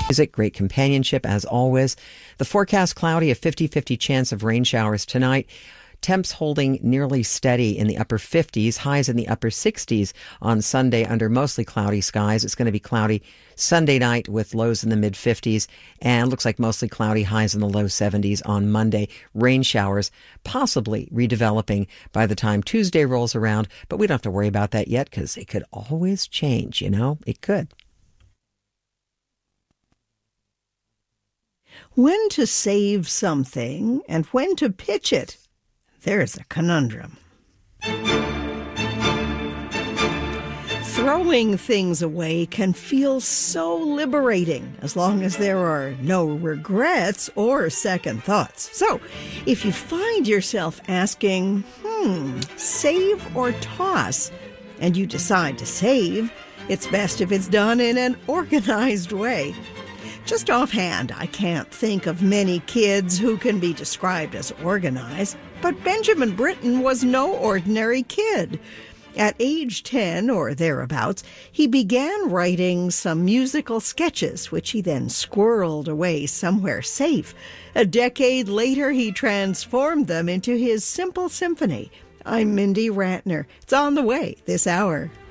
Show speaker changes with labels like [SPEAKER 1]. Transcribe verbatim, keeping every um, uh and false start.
[SPEAKER 1] Music, great companionship as always. The forecast cloudy, a fifty-fifty chance of rain showers tonight. Temps holding nearly steady in the upper fifties, highs in the upper sixties on Sunday under mostly cloudy skies. It's going to be cloudy Sunday night with lows in the mid fifties, and looks like mostly cloudy, highs in the low seventies on Monday. Rain showers possibly redeveloping by the time Tuesday rolls around, but we don't have to worry about that yet because it could always change, you know? It could.
[SPEAKER 2] When to save something and when to pitch it? There's a conundrum. Throwing things away can feel so liberating as long as there are no regrets or second thoughts. So, if you find yourself asking, hmm, save or toss, and you decide to save, it's best if it's done in an organized way. Just offhand, I can't think of many kids who can be described as organized, but Benjamin Britten was no ordinary kid. At age ten or thereabouts, he began writing some musical sketches, which he then squirreled away somewhere safe. A decade later, he transformed them into his simple symphony. I'm Mindy Ratner. It's on the way this hour.